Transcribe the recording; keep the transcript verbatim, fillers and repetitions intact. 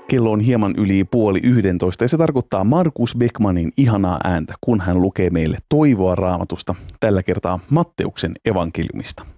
Kello on hieman yli puoli yhdentoista ja se tarkoittaa Markus Beckmanin ihanaa ääntä, kun hän lukee meille toivoa Raamatusta, tällä kertaa Matteuksen evankeliumista.